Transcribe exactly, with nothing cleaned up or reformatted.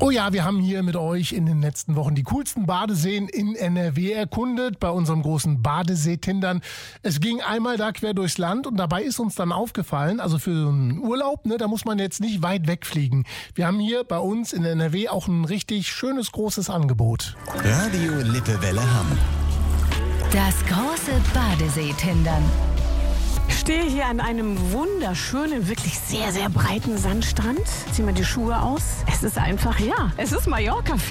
Oh ja, wir haben hier mit euch in den letzten Wochen die coolsten Badeseen in N R W erkundet, bei unserem großen Badesee-Tindern. Es ging einmal da quer durchs Land und dabei ist uns dann aufgefallen, also für so einen Urlaub, ne, da muss man jetzt nicht weit wegfliegen. Wir haben hier bei uns in N R W auch ein richtig schönes, großes Angebot. Radio Lippewelle Hamm. Das große Badesee-Tindern. Ich stehe hier an einem wunderschönen, wirklich sehr, sehr breiten Sandstrand. Zieh mal die Schuhe aus. Es ist einfach, ja, es ist Mallorca-Feeling.